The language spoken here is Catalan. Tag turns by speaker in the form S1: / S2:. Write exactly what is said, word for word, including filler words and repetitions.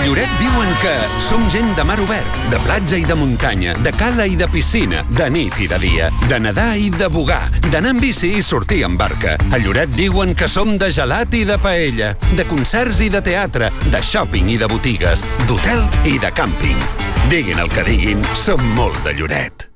S1: Lloret diuen que som gent de mar obert, de platja i de muntanya, de cala i de piscina, de nit i de dia, de nedar i de bugar, d'anar amb bici i sortir amb barca. A Lloret diuen que som de gelat i de paella, de concerts i de teatre, de shopping i de botigues, d'hotel i de càmping. Diguin el que diguin, som molt de Lloret.